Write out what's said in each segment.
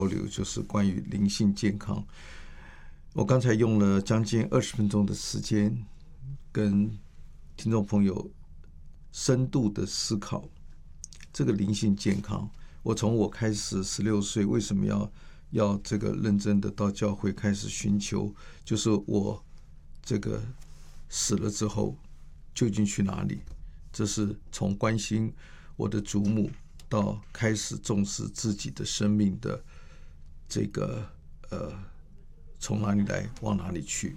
交流，就是关于灵性健康。我刚才用了将近20分钟的时间，跟听众朋友深度的思考这个灵性健康。我从我开始16岁，为什么要这个认真的到教会开始寻求，就是我这个死了之后究竟去哪里？这是从关心我的祖母到开始重视自己的生命的这个从哪里来往哪里去。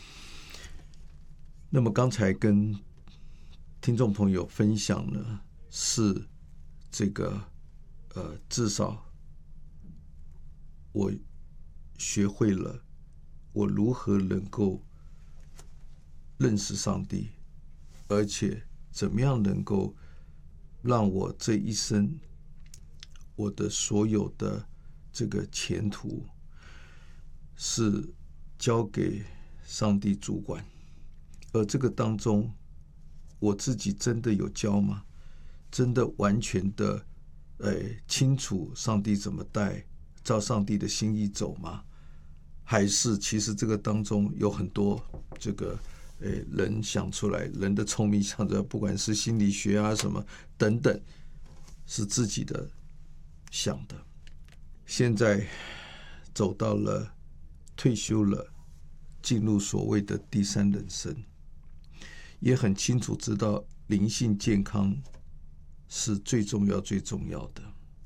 那么刚才跟听众朋友分享呢，是这个至少我学会了我如何能够认识上帝，而且怎么样能够让我这一生我的所有的这个前途是交给上帝主管。而这个当中我自己真的有教吗？真的完全的清楚上帝怎么带，照上帝的心意走吗？还是其实这个当中有很多这个人想出来，人的聪明想着，不管是心理学啊什么等等，是自己的想的。现在走到了退休了，进入所谓的第3人生，也很清楚知道灵性健康是最重要最重要的。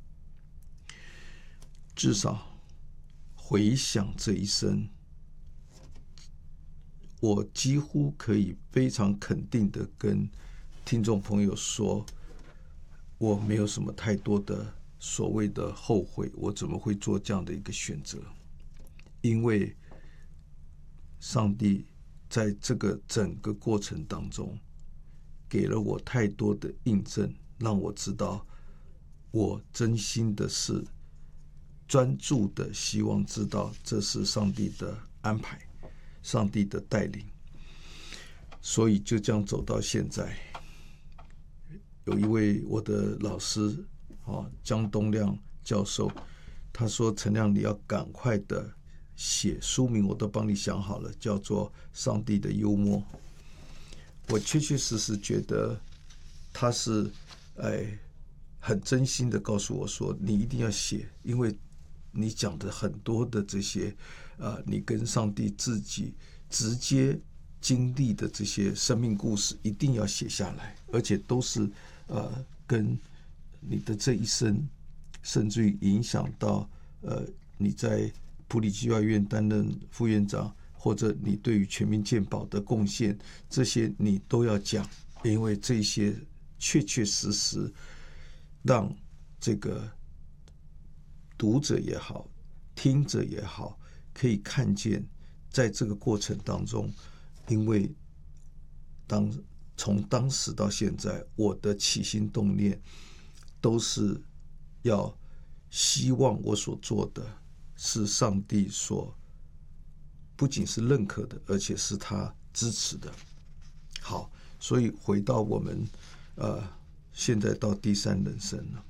至少回想这一生，我几乎可以非常肯定的跟听众朋友说，我没有什么太多的所谓的后悔，我怎么会做这样的一个选择？因为上帝在这个整个过程当中给了我太多的印证，让我知道我真心的是专注的希望知道这是上帝的安排，上帝的带领，所以就这样走到现在。有一位我的老师江东亮教授，他说：“陈亮，你要赶快的写书名，我都帮你想好了，叫做《上帝的幽默》。”我确确实实觉得他是很真心的告诉我说，你一定要写，因为你讲的很多的这些你跟上帝自己直接经历的这些生命故事一定要写下来，而且都是跟你的这一生，甚至于影响到你在埔里基督教医院担任副院长，或者你对于全民健保的贡献，这些你都要讲，因为这些确确实实让这个读者也好，听者也好，可以看见在这个过程当中，因为从当时到现在，我的起心动念都是要希望我所做的是上帝所不仅是认可的，而且是他支持的。好，所以回到我们现在到第3人生了，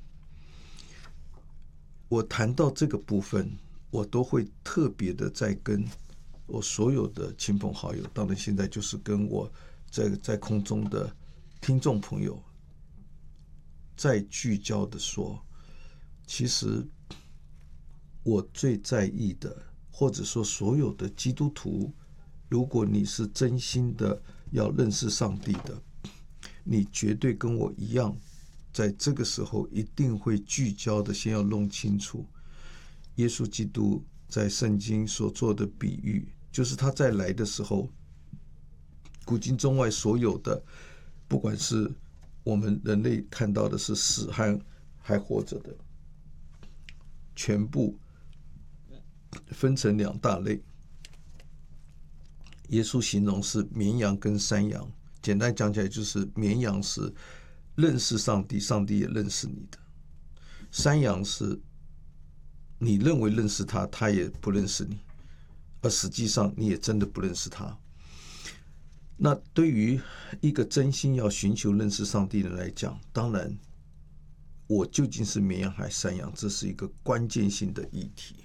我谈到这个部分，我都会特别的在跟我所有的亲朋好友，当然现在就是跟我在空中的听众朋友再聚焦的说，其实我最在意的，或者说所有的基督徒，如果你是真心的要认识上帝的，你绝对跟我一样，在这个时候一定会聚焦的先要弄清楚耶稣基督在圣经所做的比喻，就是他再来的时候，古今中外所有的，不管是我们人类看到的是死还活着的，全部分成2大类。耶稣形容是绵羊跟山羊，简单讲起来就是绵羊是认识上帝，上帝也认识你的；山羊是你认为认识他，他也不认识你，而实际上你也真的不认识他。那对于一个真心要寻求认识上帝的人来讲，当然我究竟是绵羊还是山羊，这是一个关键性的议题。